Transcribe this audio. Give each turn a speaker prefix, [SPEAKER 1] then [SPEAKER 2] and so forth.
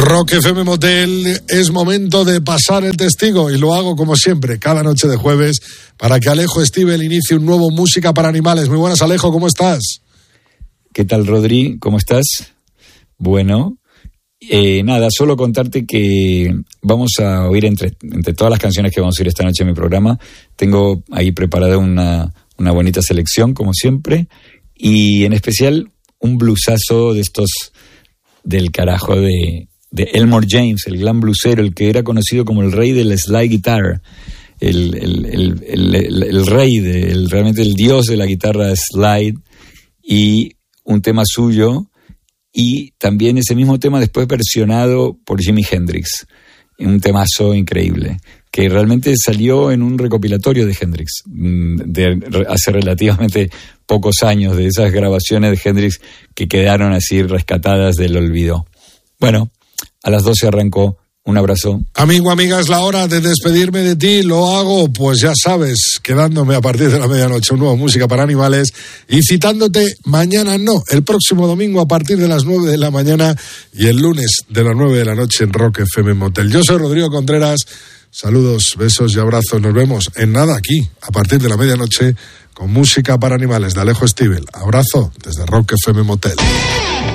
[SPEAKER 1] Rock FM Motel, es momento de pasar el testigo y lo hago como siempre, cada noche de jueves, para que Alejo Stivel inicie un nuevo Música para Animales. Muy buenas, Alejo, ¿cómo estás?
[SPEAKER 2] ¿Qué tal, Rodri? ¿Cómo estás? Bueno, nada, solo contarte que vamos a oír entre todas las canciones que vamos a oír esta noche en mi programa, tengo ahí preparada una bonita selección, como siempre, y en especial un bluesazo de estos del carajo de Elmore James, el gran bluesero, el que era conocido como el rey del slide guitar, el rey, realmente el dios de la guitarra slide, y un tema suyo, y también ese mismo tema después versionado por Jimi Hendrix, un temazo increíble, que realmente salió en un recopilatorio de Hendrix, de hace relativamente pocos años, de esas grabaciones de Hendrix que quedaron así rescatadas del olvido. Bueno, a las 12 arrancó. Un abrazo.
[SPEAKER 1] Amigo, amiga, es la hora de despedirme de ti. Lo hago, pues ya sabes, quedándome a partir de la medianoche un nuevo Música para Animales y citándote mañana, no, el próximo domingo a partir de las 9 de la mañana y el lunes de las 9 de la noche en Rock FM Motel. Yo soy Rodrigo Contreras. Saludos, besos y abrazos. Nos vemos en nada aquí, a partir de la medianoche, con Música para Animales de Alejo Stivel. Abrazo desde Rock FM Motel.